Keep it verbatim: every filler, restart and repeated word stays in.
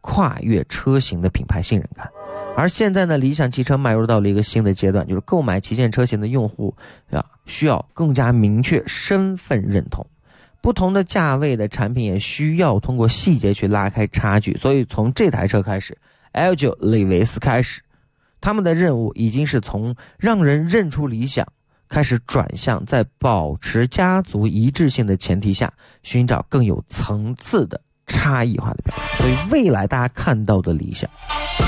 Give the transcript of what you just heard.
跨越车型的品牌信任感。而现在呢，理想汽车迈入到了一个新的阶段，就是购买旗舰车型的用户啊，需要更加明确身份认同。不同的价位的产品也需要通过细节去拉开差距，所以从这台车开始 L 九 李维斯开始，他们的任务已经是从让人认出理想开始转向在保持家族一致性的前提下，寻找更有层次的差异化的表现。所以未来大家看到的理想